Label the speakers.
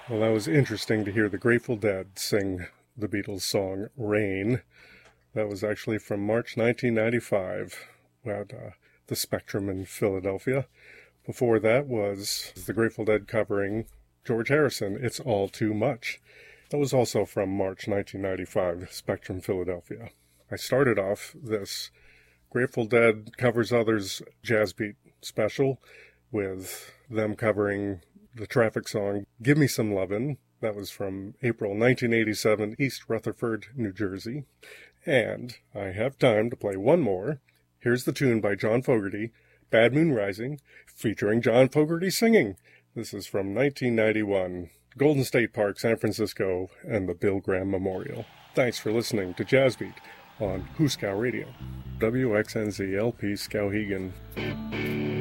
Speaker 1: Well, that was interesting to hear the Grateful Dead sing the Beatles song Rain. That was actually from March 1995 at the Spectrum in Philadelphia. Before that was the Grateful Dead covering George Harrison, It's All Too Much. That was also from March 1995, Spectrum, Philadelphia. I started off this Grateful Dead Covers Others Jazz Beat special with them covering the Traffic song Give Me Some Lovin'. That was from April 1987, East Rutherford, New Jersey. And I have time to play one more. Here's the tune by John Fogerty, Bad Moon Rising, featuring John Fogerty singing. This is from 1991, Golden State Park, San Francisco, and the Bill Graham Memorial. Thanks for listening to Jazz Beat on Hooskow Radio. WXNZ LP Skowhegan.